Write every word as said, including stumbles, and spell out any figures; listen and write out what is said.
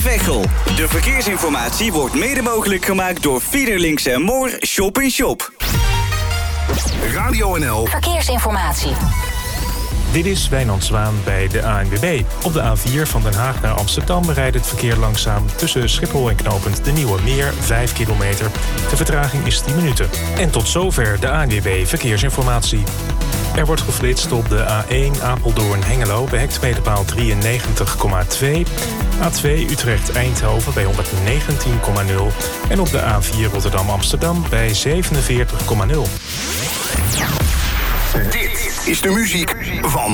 Veghel. De verkeersinformatie wordt mede mogelijk gemaakt door Fiederlinks en Moor Shop in Shop. Radio N L Verkeersinformatie. Dit is Wijnand Zwaan bij de A N W B. Op de A vier van Den Haag naar Amsterdam rijdt het verkeer langzaam tussen Schiphol en knooppunt De Nieuwe Meer, vijf kilometer. De vertraging is tien minuten. En tot zover de A N W B Verkeersinformatie. Er wordt geflitst op de A één Apeldoorn-Hengelo bij hectometerpaal drieënnegentig komma twee. A twee Utrecht-Eindhoven bij honderdnegentien komma nul. En op de A vier Rotterdam-Amsterdam bij zevenenveertig komma nul. Dit is de muziek van